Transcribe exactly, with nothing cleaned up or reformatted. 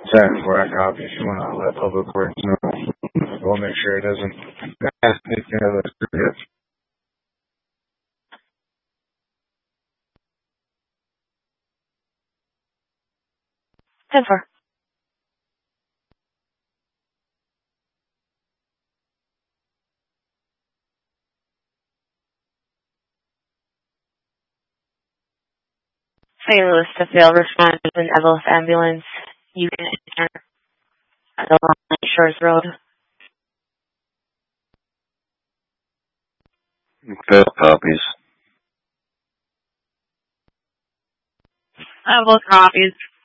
Second for that copy if you want to let Public Works know. We'll make sure it doesn't pass anything of those certificates. ten four. Saint Louis to fail respond with an Evelyn ambulance. You can enter at the Long Shores Road. Fail copies. I have both copies.